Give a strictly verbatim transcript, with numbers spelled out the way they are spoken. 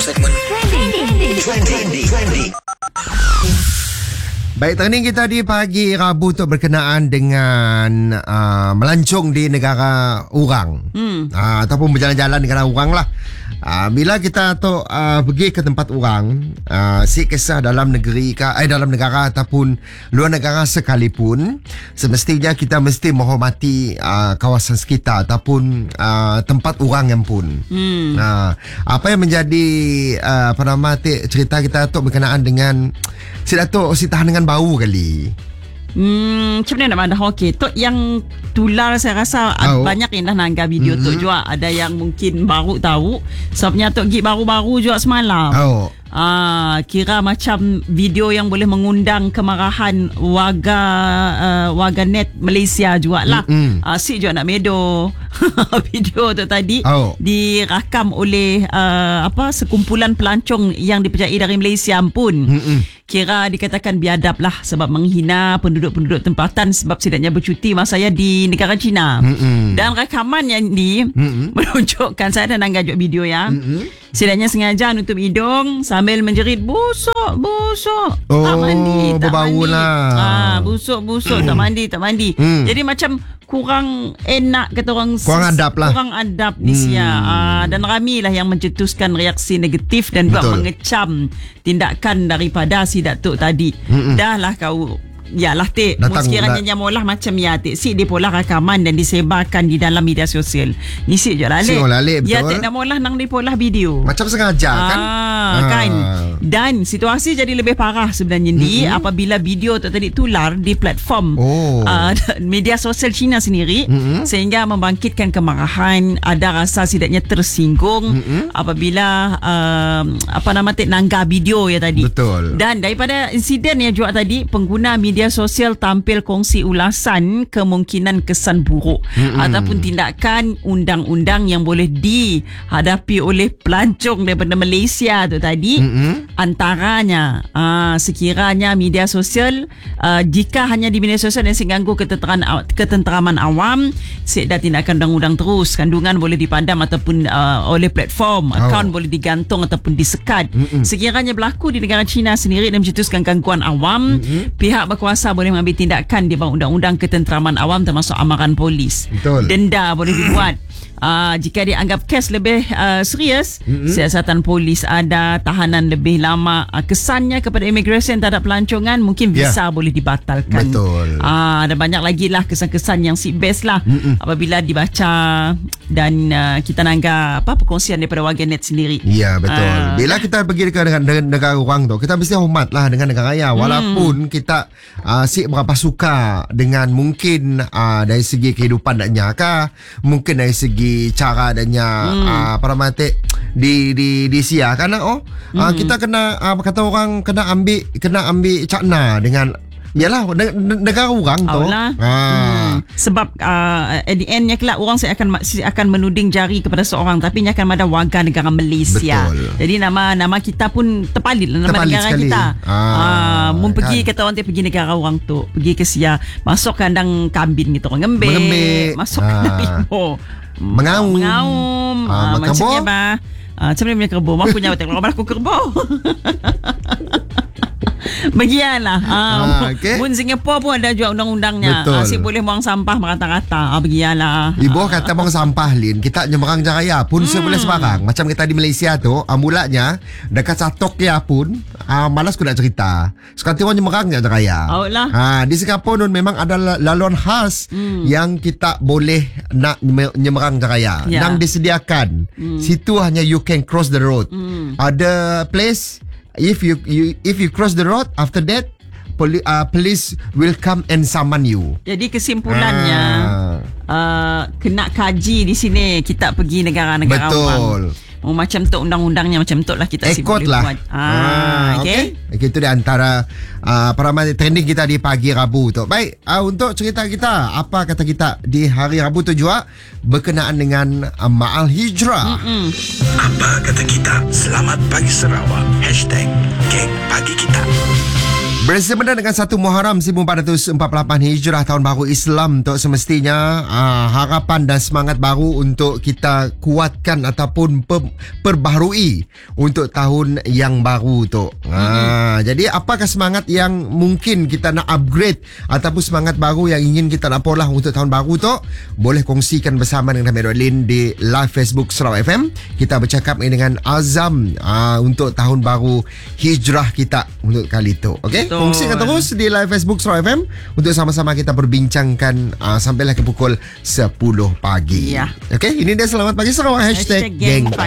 segmen Trending. Trending. Trending. Baik, trending kita di pagi Rabu tu berkenaan dengan uh, melancong di negara orang, hmm. uh, ataupun berjalan-jalan di negara orang lah. Uh, bila kita tu uh, pergi ke tempat orang, uh, si kisah dalam negeri ke, eh, dalam negara ataupun luar negara sekalipun, semestinya kita mesti menghormati uh, kawasan sekitar ataupun uh, tempat orang yang pun. Hmm. Uh, apa yang menjadi uh, apa nama cerita kita tu berkenaan dengan si Datuk si tahan dengan bau kali. Hmm, macam mana nak pandang? Okey, tu yang tular saya rasa oh. banyak yang dah nanggap video mm-hmm. tu juga. Ada yang mungkin baru tahu. Sebabnya tu gig baru-baru juga semalam. Oh. Ah, kira macam video yang boleh mengundang kemarahan warga uh, warga net Malaysia jugalah. Mm-hmm. Ah, si juga nak medo video tu tadi oh. dirakam oleh uh, apa sekumpulan pelancong yang dipercayai dari Malaysia pun. Mm-hmm. Kira dikatakan biadab lah sebab menghina penduduk-penduduk tempatan sebab setidaknya bercuti masanya di negara China. Mm-hmm. Dan rakaman yang ni mm-hmm. menunjukkan, saya dah nanggap video ya. Mm-hmm. Setidaknya sengaja nutup hidung sambil menjerit busuk, busuk. Oh, tak mandi, tak berbau mandi. lah. Ah, busuk, busuk, mm. tak mandi, tak mandi. Mm. Jadi macam kurang enak kata orang, kurang adab lah. Kurang adab ni sia. Hmm. Ah, dan ramailah yang mencetuskan reaksi negatif dan juga mengecam tindakan daripada si Datuk tadi. Mm-mm. Dah lah kau yalah tik, sekiranya nyamolah macam ya tik, si dia pola rakaman dan disebarkan di dalam media sosial. Ni si je lah alik. Ya tik namolah nang dia pola video. Macam sengaja ah, kan? Ah. Kan. Dan situasi jadi lebih parah sebenarnya ni mm-hmm. apabila video tu tadi tular di platform oh. uh, media sosial China sendiri, mm-hmm. sehingga membangkitkan kemarahan. Ada rasa setidaknya tersinggung mm-hmm. apabila uh, apa nama tik nangga video ya tadi. Betul. Dan daripada insiden yang juga tadi, pengguna media sosial tampil kongsi ulasan kemungkinan kesan buruk mm-hmm. ataupun tindakan undang-undang yang boleh dihadapi oleh pelancong daripada Malaysia tu tadi. Mm-hmm. Antaranya aa, sekiranya media sosial aa, jika hanya di media sosial yang mengganggu ketenteraman, ketenteraman awam, sedah tindakan undang-undang terus. Kandungan boleh dipadam ataupun aa, oleh platform, oh. akaun boleh digantung ataupun disekat. Mm-hmm. Sekiranya berlaku di negara China sendiri dan mencetuskan gangguan awam, mm-hmm. pihak berkuasa boleh mengambil tindakan di bawah undang-undang ketenteraman awam termasuk amaran polis. Betul. Denda boleh dibuat. Uh, jika dianggap kes lebih uh, serius, mm-hmm. siasatan polis ada, tahanan lebih lama. Uh, kesannya kepada imigresen terhadap pelancongan, mungkin visa yeah. boleh dibatalkan. Betul. Uh, ada banyak lagi lah kesan-kesan yang si best lah mm-hmm. apabila dibaca dan uh, kita nanggap apa perkongsian daripada warga net sendiri. Ya, yeah, betul. Uh, Bila kita pergi dekat dengan, dengan negara orang tu, kita mesti hormat lah dengan negara raya. Walaupun mm. kita uh, si berapa suka dengan mungkin uh, dari segi kehidupan daknya kah, mungkin dari segi cara adanya hmm. uh, apa nama tu di di di sia karena oh hmm. uh, kita kena uh, kata orang kena ambil kena ambil cakna dengan yalah negara orang tu. Ha. Hmm. Sebab uh, at the end nya kelak orang saya akan akan menuding jari kepada seorang, tapi nya akan ada warga negara Malaysia. Betul. Jadi nama nama kita pun terpalit nama terpalit negara sekali. Kita. Ah, uh, mun kan. Pergi kata orang tu pergi negara orang tu, pergi ke sia, masuk kandang kambing gitu orang ngembek, Mengembik. masuk ah. kandang limau. Mengaum. Mengaum. Ah, uh, macamnya bah. Ah, macam ni punya kerbau. Mak punya tengok aku kerbau. Bagianlah. Ah, okay. Pun Singapura pun ada juga undang-undangnya. Asyik ah, boleh buang sampah merata-rata. Ah, bagianlah. Di bawah kata buang sampah Lin, kita nyeberang Jaraya pun hmm. boleh sebarang. Macam kita di Malaysia tu, amulanya dekat Satok ya pun, ah, malas aku nak cerita. Sekarang orang nyeberang Jaraya. Oh lah. Ah, di Singapura nun memang ada laluan khas hmm. yang kita boleh nak nyeberang Jaraya. Yeah. Nang disediakan. Hmm. Situ hanya you can cross the road. Hmm. Ada place if you, you if you cross the road, after that poli, uh, police will come and summon you. Jadi kesimpulannya ah. uh, kena kaji di sini kita pergi negara-negara orang. Betul. Oh, macam tu undang-undangnya macam tu lah kita si boleh lah. Buat. Ah, ah, okay. okay. Itu di antara uh, parameter trending kita di pagi Rabu tu. Baik, uh, untuk cerita kita, apa kata kita di hari Rabu tu juga berkenaan dengan uh, Ma'al Hijrah. Mm-mm. Apa kata kita? Selamat pagi Sarawak. Hashtag Geng Pagi Kita. Bersempena dengan satu Muharram seribu empat ratus empat puluh lapan Hijrah, tahun baru Islam tu, semestinya uh, harapan dan semangat baru untuk kita kuatkan ataupun per, perbaharui untuk tahun yang baru tu. Mm-hmm. Uh, jadi apakah semangat yang mungkin kita nak upgrade ataupun semangat baru yang ingin kita nak pola untuk tahun baru tu? Boleh kongsikan bersama dengan kami Rodlin di live Facebook Sarawak F M. Kita bercakap dengan azam uh, untuk tahun baru Hijrah kita untuk kali tu. Okey? Kongsikan terus di live Facebook Sarawak F M untuk sama-sama kita berbincangkan uh, sampailah ke pukul sepuluh pagi. Ya. Okey, ini dia Selamat Pagi Sarawak. Hashtag, Hashtag Geng Geng